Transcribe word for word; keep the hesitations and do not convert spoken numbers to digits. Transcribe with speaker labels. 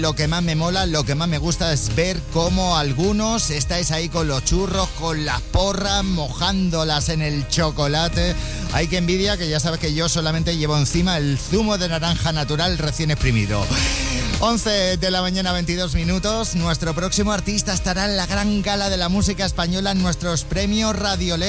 Speaker 1: Lo que más me mola, lo que más me gusta es ver cómo algunos estáis ahí con los churros, con las porras, mojándolas en el chocolate. Hay que envidia, que ya sabes que yo solamente llevo encima el zumo de naranja natural recién exprimido. once de la mañana, veintidós minutos. Nuestro próximo artista estará en la gran gala de la música española en nuestros premios Radiolé.